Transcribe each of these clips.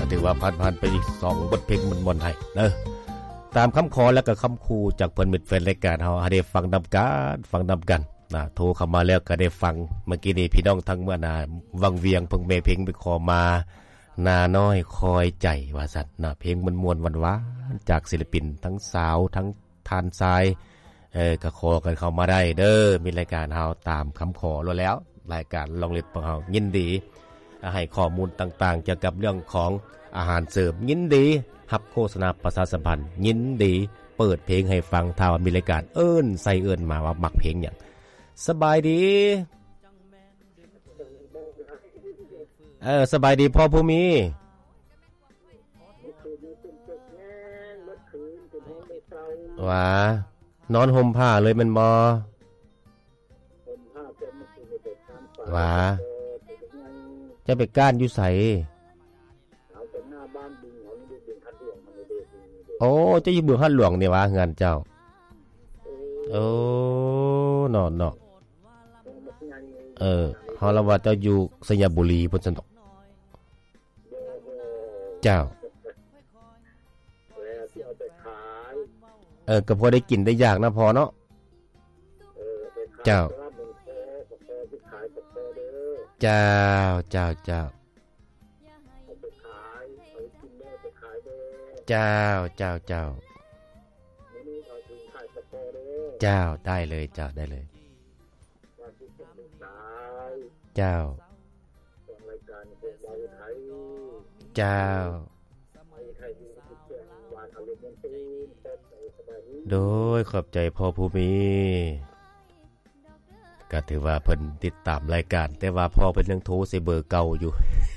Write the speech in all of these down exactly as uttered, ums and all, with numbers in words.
ถือว่าผ่านๆไปอีกสองบทเพลงม่วนๆให้เด้อตามคำขอและก็คำคูจากเพิ่นมิตรแฟนรายการเฮาให้ได้ฟังนำกันฟังนำกันนะโทรเข้ามาแล้วก็ได้ฟังเมื่อกี้นี้พี่น้องทั้งเมื่อนาวังเวียงเพิ่งแม่เพลงไปขอมานาน้อยคอยใจว่าซั่นนะเพลงม่วนๆหวานๆจากศิลปินทั้งสาวทั้งทานทรายเออก็ขอกันเข้ามาได้เด้อมีรายการเฮาตามคำขอแล้วรายการลองเล็ดของเฮายินดีให้ข้อมูลต่างๆเกี่ยวกับเรื่องของอาหารเสริมยินดีรับโฆษณาประชาสัมพันธ์ยินดีเปิดเพลงให้ฟังถ้าว่ามีรายการเอิ้นใส่เอิ้นมาว่ามักเพลงหยังสบายดีเออสบายดีพ่อผู้มีว่านอนห่มผ้าเลยมันบ่ว่าจะไปก้านอยู่ไสโอ้จะอยู่เบืองฮั่นหลวงนี่วะงานเจ้าโอ้เนาะเนาะเออเฮาละว่าเจ้าอยู่สยามบุรีพุ่นซั่นดอกเจ้าเออก็พอได้กินได้อยากนะพอเนาะเจ้าเจ้าเจ้าเจ้าเจ้าเจ้าเจ้าเจ้าได้เลยเจ้าได้เลยเจ้าเจ้าโดยขอบใจพ่อผู้มีก็ถือว่าเพิ่นติดตามรายการแต่ว่าพ่อเพิ่นยังโทรใส่เบอร์เก่าอยู่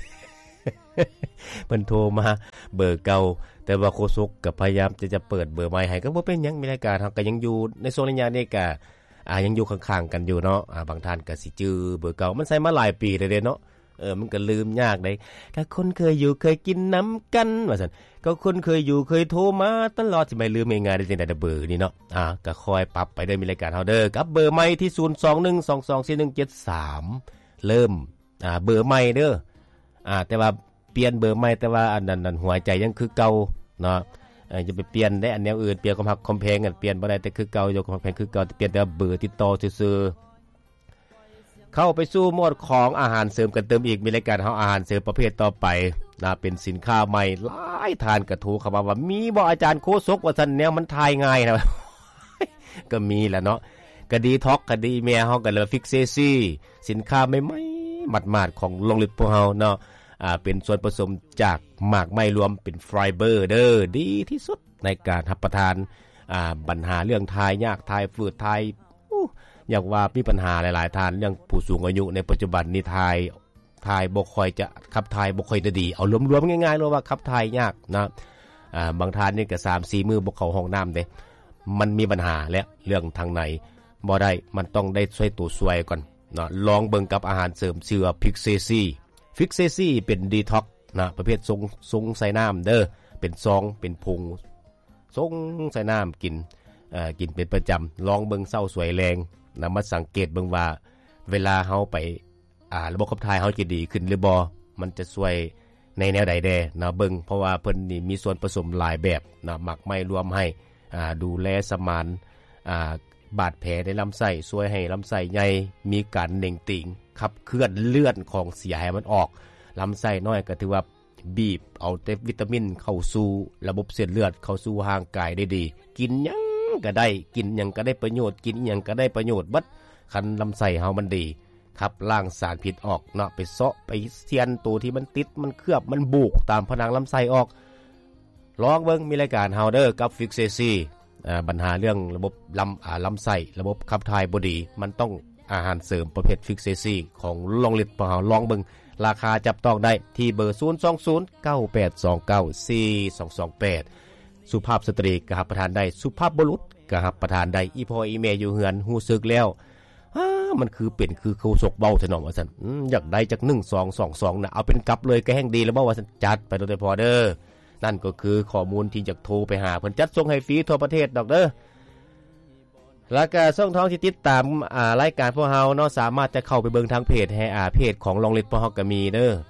เพิ่นโทรมาเบอร์เก่าแต่ว่าโคศกก็พยายามจะจะเปิดเบอร์ใหม่ให้ก็บ่เป็นหยังมีรายการเฮาก็ยังอยู่ในโซนระยะนี้ก็อ่ายังอยู่ข้างๆกันอยู่เนาะอ่าบางท่านก็สิจื้อเบอร์เก่ามันใช้มาหลายปีแล้วเด้เนาะเออมันก็ลืมยากได้ก็คนเคยอยู่เคยกินน้ำกันว่าซั่นก็คนเคยอยู่เคยโทรมาตลอดสิไม่ลืมง่ายๆได้จังได๋เบอร์นี่เนาะอ่าก็คอยปรับไปเด้อมีรายการเฮาเด้อกับเบอร์ใหม่ที่ศูนย์ สอง หนึ่ง สอง สอง สี่ หนึ่ง เจ็ด สามเริ่มอ่าเบอร์ใหม่เด้ออ่าแต่ว่าเปลี่ยนเบอร์ใหม่แต่ว่าอันนั้นหัวใจยังคือเก่าเนาะเอ่อจะไปเปลี่ยนได้อันแนวอื่นเปลี่ยนความฮักความแพงกันเปลี่ยนบ่ได้แต่คือเก่าอยู่ความแพงคือเก่าเปลี่ยนแต่เบอร์ติดต่อซื่อๆเข้าไปสู่โหมดของอาหารเสริมกันเติมอีกมีรายการเฮาอาหารเสริมประเภทต่อไปนะเป็นสินค้าใหม่หลายทานกระทูเข้ามาว่ามีบ่อาจารย์โคศกว่าซั่นแนวมันทายง่ายนะ ก็มีแหละเนาะก็ดีท็อกก็ดีแม่เฮาก็เลยฟิกเซซี่สินค้าใหม่ๆหมาดๆของโรงฤทธิ์พวกเฮาเนาะอ่าเป็นส่วนผสมจากหมากไม้รวมเป็นไฟเบอร์เด้อดีที่สุดในการรับประทานอ่าปัญหาเรื่องทายยากทายฝืดทายอยากว่ามีปัญหาหลายๆทานเรื่องผู้สูงอายุในปัจจุบันนี่ทายทายบ่ค่อยจะขับทายบ่ค่อยจะดีเอารวมๆง่ายๆเลยว่าขับทายยากนะอ่าบางทานนี่ก็ สามสี่ มื้อบ่เข้าห้องน้ำเด้มันมีปัญหาแล้วเรื่องทางในบ่ได้มันต้องได้ช่วยตัวช่วยก่อนเนาะลองเบิ่งกับอาหารเสริมชื่อว่าพิกเซซี่ฟิกเซซี่เป็นดีท็อกนะประเภททรงทรงใส่น้ำเด้อเป็นซองเป็นพุงทรงใส่น้ำกินเอ่อกินเป็นประจำลองเบิ่งเศร้าสวยแรงนะมาสังเกตเบิ่งว่าเวลาเฮาไปอ่าระบบขับถ่ายเฮาจะดีขึ้นหรือบ่มันจะช่วยในแนวใดแดนะเบิ่งเพราะว่าเพิ่นนี่มีส่วนผสมหลายแบบนะหมักไม้รวมให้อ่าดูแลสมานอ่าบาดแผลในลำไส้ช่วยให้ลำไส้ใหญ่มีการเน่งติ่งขับเคลื่อนเลือดของเสียให้มันออกลำไส้น้อยก็ถือว่าบีบเอาแต่วิตามินเข้าสู่ระบบเส้นเลือดเข้าสู่ร่างกายได้ดีกินหยังก็ได้กินหยังก็ได้ประโยชน์กินหยังก็ได้ประโยชน์บัดคันลำไส้เฮามันดีครับล้างสารพิษออกเนาะไปเซาะไปเสียนตัวที่มันติดมันเคลือบมันบุกตามผนังลำไส้ออกลองเบิ่งมีรายการเฮาเด้อกับฟิกเซซี่อ่าปัญหาเรื่องระบบลำอ่าลำไส้ระบบขับถ่ายบ่ดีมันต้องอาหารเสริมประเภทฟิกเซซี่ของลองฤทธิ์พวกเฮาลองเบิ่งราคาจับต้องได้ที่เบอร์ศูนย์ สอง ศูนย์ เก้า แปด สอง เก้า สี่ สอง สอง แปดสุภาพสตรีก็รับประทานได้สุภาพบุรุษก็รับประทานได้อีพ่ออีแม่อยู่เฮือนฮู้สึกแล้วอ้ามันคือเป็นคือโคศกเบาถนอมว่าซั่นอืออยากได้จักหนึ่ง สอง สอง สองน่ะเอาเป็นกลับเลยก็แห่งดีแล้วบ่ว่าซั่นจัดไปโดยพอเด้อนั่นก็คือข้อมูลที่จะโทรไปหาเพิ่นจัดส่งให้ฟรีทั่วประเทศดอกเด้อแล้วก็ช่องทางที่ติดตามอ่ารายการพวกเฮาเนาะสามารถจะเข้าไปเบิ่งทางเพจให้อ่าเพจของลองฤทธิ์พวกเฮาก็มีเด้อ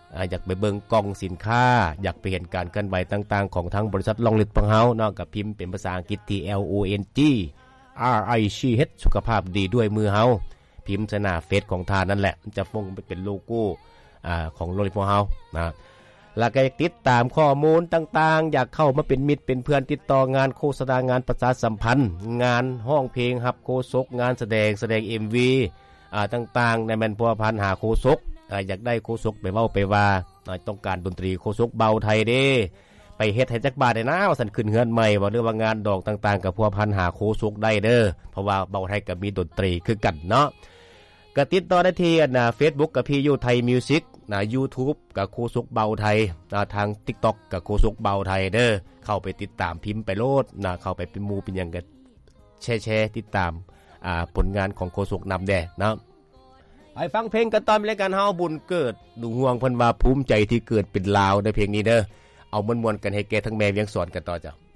อ่าอยากไปเบิ่งกล่องสินค้าอยากไปเห็นการเคลื่อนไหวต่างๆของทางบริษัทลองลิดของเฮาเนาะก็พิมพ์เป็นภาษาอังกฤษที่ L O N G R I C H สุขภาพดีด้วยมือเฮาพิมพ์หน้าเฟซของทานนั่นแหละมันจะฟงเป็นโลโก้อ่าของลองลิดของเฮานะแล้วก็ติดตามข้อมูลต่างๆอยากเข้ามาเป็นมิตรเป็นเพื่อนติดต่องานโฆษณางานประชาสัมพันธ์งานห้องเพลงรับโฆษกงานแสดงแสดง เอ็ม วี อ่าต่างๆในแม่นพัวพันหาโฆษกอ่าอยากได้โฆษกไปเว้าไปว่าต้องการดนตรีโฆษกเบาไทยเด้ไปเฮ็ดให้จักบาทได้นะว่าซั่นขึ้นเฮือนใหม่ว่าหรือว่างานดอกต่างๆกับพัวพันหาโฆษกได้เด้อเพราะว่าเบาไทยก็มีดนตรีคือกันเนาะก็ติดต่อได้ที่นะ Facebook กับพี่อยู่ไทยมิวสิกนะ YouTube กับโฆษกเบาไทยนะทาง TikTok กับโฆษกเบาไทยเด้อเข้าไปติดตามพิมพ์ไปโลดนะเข้าไปเป็นหมู่เป็นหยังก็แชร์ๆติดตามอ่าผลงานของโฆษกนำแด่เนาะไปฟังเพลงกันตอนรายการเฮาบุญเกิดดูห่วงเพิ่นว่าภูมิใจที่เกิดเป็นลาวในเพลงนี้เด้อเอาม่วนๆกันให้แก่ทั้งแม่เวียงสอนกันต่อจ้ะ